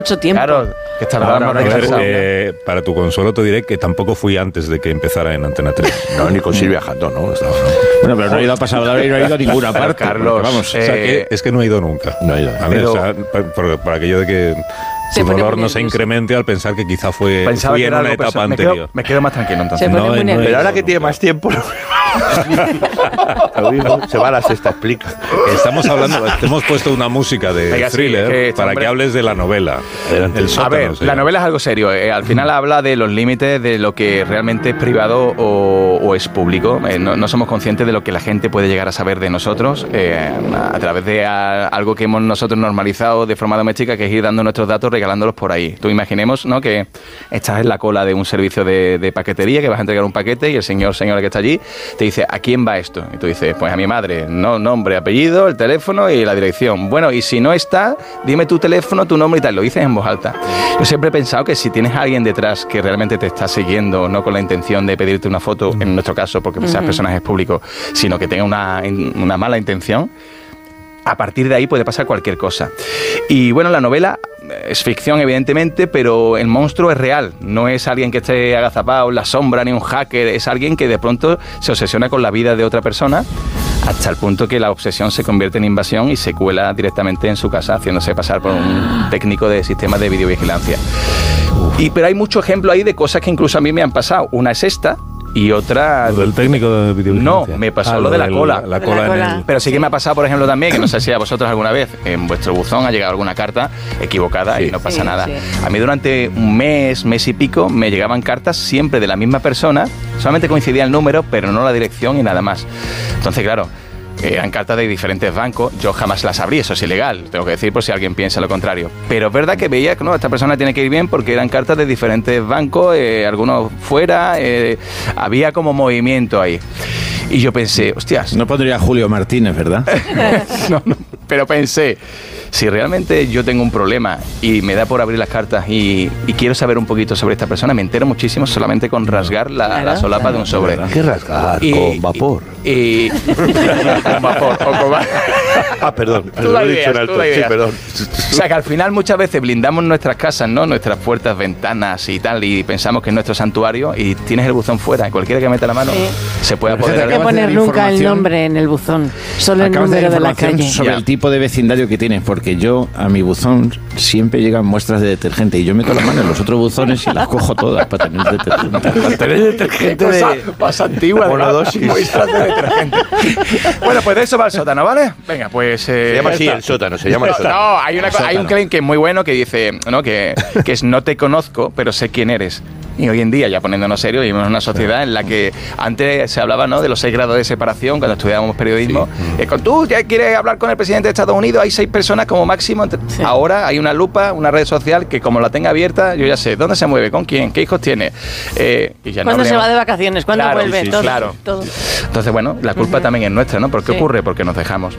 mucho tiempo. Claro, que tardábamos para tu consuelo te diré que tampoco fui antes de que empezara en Antena 3. No, ni con Silvia Jandón, ¿no? Bueno, pero no he ido a Pasado y no he ido a ninguna parte. Carlos, vamos, o sea, que es que no he ido nunca. No he ido. A ver, o sea, para aquello de que su dolor no se incremente al pensar que quizá fui en una etapa anterior. Me quedo más tranquilo entonces. Pero ahora que tiene más tiempo... se va a la sexta, explica. Estamos hablando, hemos puesto una música de thriller para que hables de la novela. El sótano, a ver, la novela es algo serio. Al final habla de los límites de lo que realmente es privado o es público. No somos conscientes de lo que la gente puede llegar a saber de nosotros a través de algo que hemos nosotros normalizado de forma doméstica, que es ir dando nuestros datos, regalándolos por ahí. Tú imaginemos, ¿no?, que estás en la cola de un servicio de paquetería, que vas a entregar un paquete y el señora que está allí te dice, ¿a quién va esto? Y tú dices, pues a mi madre, nombre, apellido, el teléfono y la dirección. Bueno, y si no está, dime tu teléfono, tu nombre y tal. Lo dices en voz alta. Yo siempre he pensado que si tienes a alguien detrás que realmente te está siguiendo, no con la intención de pedirte una foto, en nuestro caso, porque seas personajes públicos, sino que tenga una mala intención, a partir de ahí puede pasar cualquier cosa. Y bueno, la novela es ficción, evidentemente, pero el monstruo es real. No es alguien que esté agazapado en la sombra ni un hacker. Es alguien que de pronto se obsesiona con la vida de otra persona hasta el punto que la obsesión se convierte en invasión y se cuela directamente en su casa, haciéndose pasar por un técnico de sistemas de videovigilancia. Pero hay mucho ejemplo ahí de cosas que incluso a mí me han pasado. Una es esta, y otra... ¿Lo del técnico de videovigilancia? No, me pasó lo de la cola. La cola. Pero sí que me ha pasado, por ejemplo, también, que no sé si a vosotros alguna vez en vuestro buzón ha llegado alguna carta equivocada y no pasa nada. Sí. A mí durante un mes y pico, me llegaban cartas siempre de la misma persona, solamente coincidía el número, pero no la dirección y nada más. Entonces, claro, eran cartas de diferentes bancos. Yo jamás las abrí, eso es ilegal, tengo que decir, por si alguien piensa lo contrario. Pero es verdad que veía que no, esta persona tiene que ir bien porque eran cartas de diferentes bancos, algunos fuera, había como movimiento ahí. Y yo pensé, hostias... No pondría Julio Martínez, ¿verdad? No, pero pensé, si realmente yo tengo un problema y me da por abrir las cartas y quiero saber un poquito sobre esta persona, me entero muchísimo solamente con rasgar la solapa de un sobre. ¿Qué rasgar? ¿Con vapor? Con vapor o con... perdón. Tú la ideas. Sí, perdón. O sea, que al final muchas veces blindamos nuestras casas, ¿no?, nuestras puertas, ventanas y tal, y pensamos que es nuestro santuario y tienes el buzón fuera. Cualquiera que meta la mano se puede apoderar. No hay que poner nunca el nombre en el buzón, solo el número de la calle. Sobre el tipo de vecindario que tienes, porque yo a mi buzón siempre llegan muestras de detergente y yo meto la mano en los otros buzones y las cojo todas para tener detergente. Para tener detergente más antigua, monodosis. Muestras de detergente. Bueno, pues de eso va el sótano, ¿vale? Venga, pues... se llama así el sótano, se llama el sótano. No, hay un claim que es muy bueno que dice, ¿no?, que es no te conozco, pero sé quién eres. Y hoy en día, ya poniéndonos serios, vivimos en una sociedad en la que antes se hablaba, ¿no?, de los 6 grados de separación cuando estudiábamos periodismo. Sí. Tú ya quieres hablar con el presidente de Estados Unidos, hay 6 personas como máximo. Sí. Ahora hay una lupa, una red social que como la tenga abierta, yo ya sé dónde se mueve, con quién, qué hijos tiene. Y ya ¿cuándo se va de vacaciones? ¿Cuándo vuelve? Todo, claro. Todo. Entonces, bueno, la culpa también es nuestra, ¿no? ¿Por qué ocurre? Porque nos dejamos.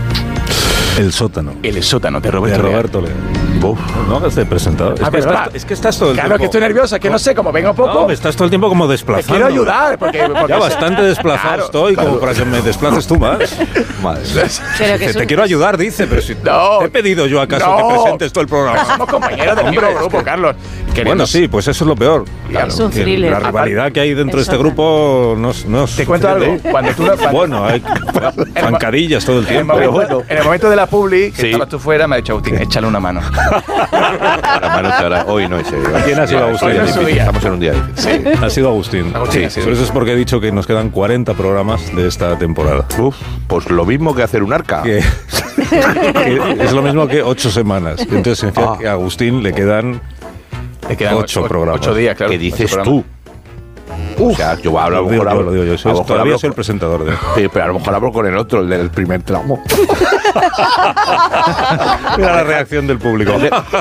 El sótano. El sótano de Roberto Leal. No hagas de presentador. Es que estás todo el tiempo... Claro, que estoy nerviosa, es que no sé, como vengo poco... No, me estás todo el tiempo como desplazando. Te quiero ayudar, porque ya bastante desplazado estoy, como para que me desplaces tú más. Madre. Te quiero ayudar, dice, pero si te he pedido yo acaso que presentes todo el programa. Somos compañeros del mismo grupo, Carlos. Bueno, sí, pues eso es lo peor. Claro, es un thriller. La rivalidad que hay dentro de este grupo no te cuento algo. Bueno, hay zancadillas todo el tiempo. En el momento de la publi, que estabas tú fuera, me ha dicho Agustín, échale una mano. La mano ahora, hoy no es serio. ¿Quién ha sido Agustín? Estamos en un día difícil. Sí. Ha sido Agustín. Sí. Por eso es porque he dicho que nos quedan 40 programas de esta temporada. Pues lo mismo que hacer un arca. Que es lo mismo que 8 semanas. Entonces significa que a Agustín le quedan 8 programas. 8 días, claro. ¿Qué dices tú? O sea, yo a lo mejor lo digo yo. Todavía soy el presentador de... Sí, pero a lo mejor hablo con el otro, el del primer tramo. Mira la reacción del público.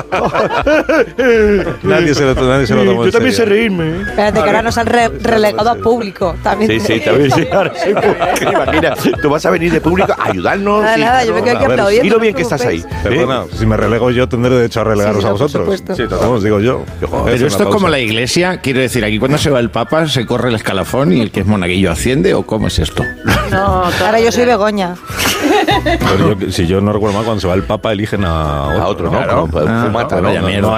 Nadie se lo toma en serio. Yo también sé reírme. Espérate, que ahora nos han relegado a público. También sí, también sí. Imagina, tú vas a venir de público a ayudarnos. Nada, yo me quedo aquí aplaudiendo. Y lo bien que estás ahí. Perdona, si me relego yo, tendré derecho a relegaros a vosotros. Sí, vamos, digo yo. Pero esto es como la iglesia, quiero decir, aquí cuando se va el Papa se corre el escalafón y el que es monaguillo asciende, ¿o cómo es esto? No, ahora yo soy Begoña. Pero si yo no recuerdo mal, cuando se va el Papa eligen a otro, ¿no? Claro, Fumata, vaya mierda.